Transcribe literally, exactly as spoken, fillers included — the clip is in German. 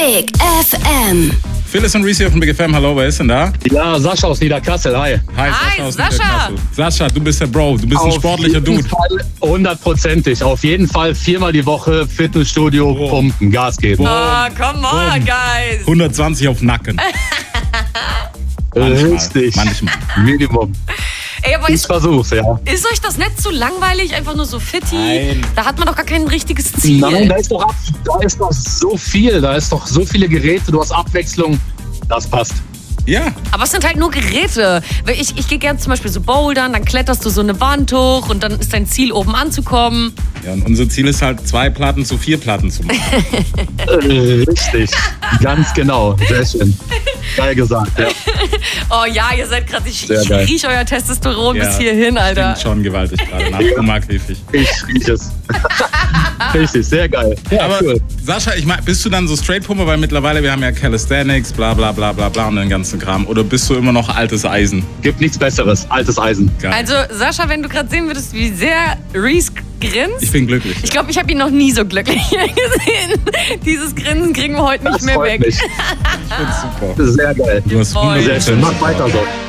Big F M. Phyllis und Reese hier von Big F M. Hallo, wer ist denn da? Ja, Sascha aus Niederkassel, hi. Hi, Sascha Hi, aus Sascha. Niederkassel. Sascha, du bist der Bro, du bist ein sportlicher Auf jeden Dude. Fall hundertprozentig. Auf jeden Fall viermal die Woche Fitnessstudio, Oh. pumpen, Gas geben. Oh, come on, Boom. guys. hundertzwanzig auf Nacken. Richtig. Manchmal. Minimum. Ey, aber Ich ist, versuch's, ja. ist euch das nicht zu langweilig? Einfach nur so fitti? Nein. Da hat man doch gar kein richtiges Ziel. Nein, da ist, doch, ab- da ist doch so viel. Da ist doch so viele Geräte. Du hast Abwechslung. Das passt. Ja, Aber es sind halt nur Geräte. Weil Ich, ich gehe gerne zum Beispiel so bouldern, dann kletterst du so eine Wand hoch und dann ist dein Ziel, oben anzukommen. ja, und unser Ziel ist halt, zwei Platten zu vier Platten zu machen. Äh, Richtig. Ganz genau. Sehr schön. Geil gesagt, ja. Oh ja, ihr seid gerade, ich, Sehr ich geil. riech euer Testosteron Ja, bis hierhin, Alter. Klingt schon gewaltig gerade. Nach Hummerkäfig. Ich riech es. Richtig, sehr geil. Ja, Aber cool. Sascha, ich mein, bist du dann so Straight-Pumper, weil mittlerweile wir haben ja Calisthenics, bla bla bla bla bla und den ganzen Kram. Oder bist du immer noch altes Eisen? Gibt nichts Besseres. Altes Eisen. Geil. Also, Sascha, wenn du gerade sehen würdest, wie sehr Reese grinst. Ich bin glücklich. Ich glaube, ich habe ihn noch nie so glücklich gesehen. Dieses Grinsen kriegen wir heute nicht Das mehr freut weg. mich. Ich find's super. Sehr geil. Du hast Voll. Sehr schön. Mach weiter so.